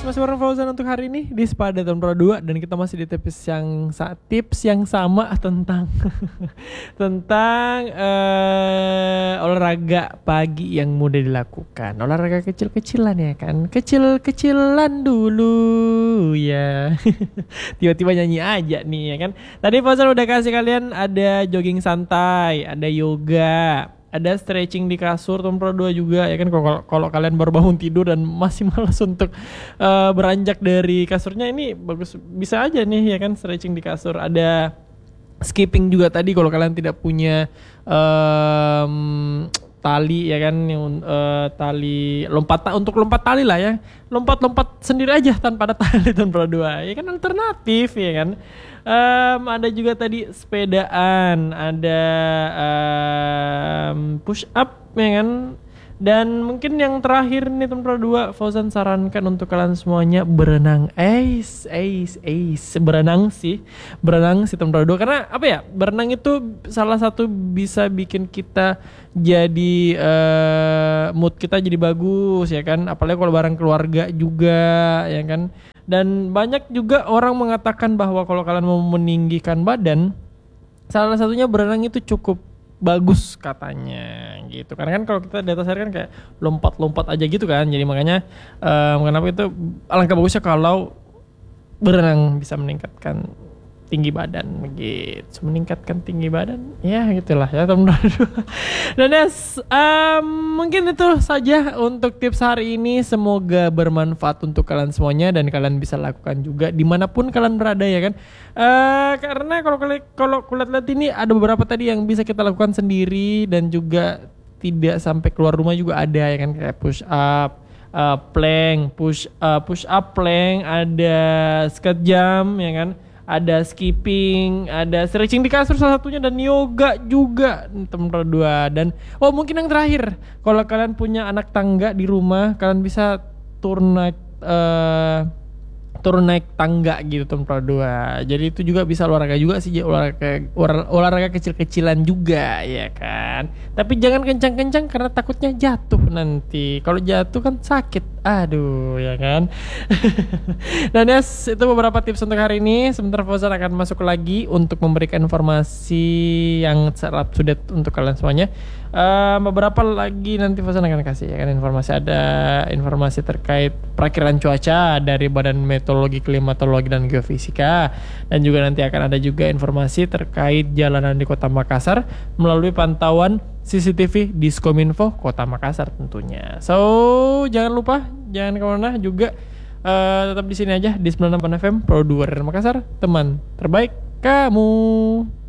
masih bareng Fauzan untuk hari ini di Spada tahun Pro 2 dan kita masih di tips yang sama tentang tentang olahraga pagi yang mudah dilakukan. Olahraga kecil-kecilan ya kan. Kecil-kecilan dulu ya. Tiba-tiba nyanyi aja nih ya kan. Tadi Fauzan udah kasih kalian ada jogging santai, ada yoga, ada stretching di kasur tahun Pro 2 juga ya kan. Kalau kalian baru bangun tidur dan masih malas untuk beranjak dari kasurnya, ini bagus, bisa aja nih ya kan stretching di kasur. Ada skipping juga tadi kalau kalian tidak punya tali ya kan, tali lompat untuk lompat tali lah ya, lompat sendiri aja tanpa ada tali tahun Pro 2 ya kan, alternatif ya kan. Ada juga tadi sepedaan, ada push up ya kan. Dan mungkin yang terakhir nih teman Pro 2, Fauzan sarankan untuk kalian semuanya berenang. Berenang sih teman Pro 2, karena apa ya, berenang itu salah satu bisa bikin kita jadi mood kita jadi bagus ya kan, apalagi kalau bareng keluarga juga ya kan. Dan banyak juga orang mengatakan bahwa kalau kalian mau meninggikan badan, salah satunya berenang itu cukup bagus katanya gitu. Karena kan kalau kita di atas air kan kayak lompat-lompat aja gitu kan. Jadi makanya kenapa itu alangkah bagusnya kalau berenang bisa meningkatkan tinggi badan begitu, meningkatkan tinggi badan ya gitulah ya teman-teman. Dan mungkin itu saja untuk tips hari ini, semoga bermanfaat untuk kalian semuanya dan kalian bisa lakukan juga dimanapun kalian berada ya kan. Karena kalau kulihat-lihat ini ada beberapa tadi yang bisa kita lakukan sendiri dan juga tidak sampai keluar rumah juga ada ya kan, kayak push up, plank, push up plank, ada squat jump ya kan, ada skipping, ada stretching di kasur salah satunya, dan yoga juga teman Pro 2. Dan mungkin yang terakhir, kalau kalian punya anak tangga di rumah, kalian bisa turun naik tangga gitu teman Pro 2. Jadi itu juga bisa olahraga juga sih, olahraga kecil-kecilan juga ya kan. Tapi jangan kencang-kencang karena takutnya jatuh nanti. Kalau jatuh kan sakit. Aduh ya kan. Dan itu beberapa tips untuk hari ini. Sebentar Fauzan akan masuk lagi untuk memberikan informasi yang sangat sudah untuk kalian semuanya. Beberapa lagi nanti Fauzan akan kasih ya kan informasi. Ada informasi terkait perakiraan cuaca dari Badan Meteorologi, Klimatologi dan Geofisika, dan juga nanti akan ada juga informasi terkait jalanan di Kota Makassar melalui pantauan CCTV Diskominfo Kota Makassar tentunya. So jangan lupa, jangan kemana juga, tetap di sini aja di 96 FM Pro 2 Makassar, teman terbaik kamu.